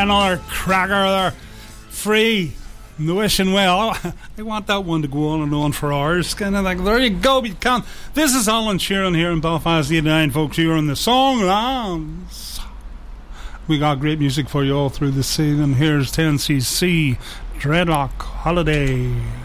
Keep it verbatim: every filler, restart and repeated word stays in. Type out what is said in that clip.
another cracker there. Free. The wishing well. I want that one to go on and on for hours. Kind of like, there you go, but you can't. This is Alan Sheeran here in Belfast eighty-nine, folks. You're in the Songlands. We got great music for you all through the season. Here's ten C C Dreadlock Holiday.